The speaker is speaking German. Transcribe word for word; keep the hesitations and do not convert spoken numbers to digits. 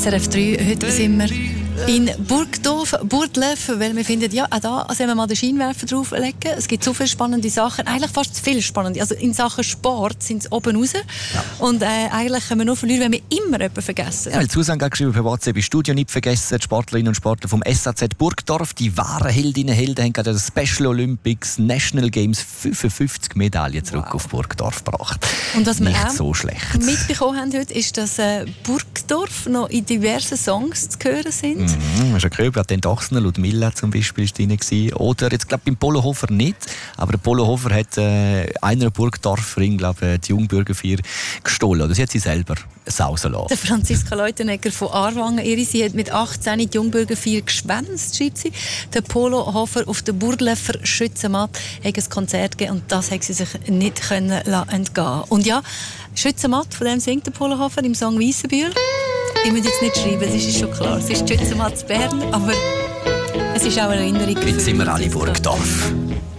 S R F drei, heute sind wir in Burgdorf, Burgdorf, weil wir finden, ja, auch da sollen wir mal den Scheinwerfer drauflegen. Es gibt so viele spannende Sachen, eigentlich fast zu viele spannende. Also in Sachen Sport sind es oben raus. Ja. Und äh, eigentlich können wir nur verlieren, wenn wir immer jemanden vergessen. Ja, Susanne hat geschrieben per WhatsApp, im Studio nicht vergessen, die Sportlerinnen und Sportler vom S A Z Burgdorf, die wahren Heldinnen und Helden, haben gerade das Special Olympics National Games fünfundfünfzig Medaillen zurück wow. auf Burgdorf gebracht. Und was wir nicht auch so schlecht mitbekommen haben heute, ist, dass äh, Burgdorf noch in diversen Songs zu hören sind. Mhm, hast du gehört, bei den Dachsner, Ludmilla zum Beispiel war drin. Oder jetzt glaube beim Polohofer nicht, aber der Polohofer hat äh, einer Burgdorferin, glaube die Jungbürgerfeier gestohlen. Oder sie hat sie selber sausen lassen. Der Franziska Leutenegger von Aarwangen, ihre, sie hat mit achtzehn die Jungbürgerfeier geschwänzt, schreibt sie. Der Polohofer auf der Burgdorfer Schützenmatt hat ein Konzert gegeben und das hat sie sich nicht können entgehen. Und ja, Schützenmatt, von dem singt der Polohofer im Song «Weissenbühl». Ich muss jetzt nicht schreiben, das ist schon klar. Es ist Schützenmatt Bern, aber es ist auch eine Erinnerung. Jetzt sind wir alle Burgdorf.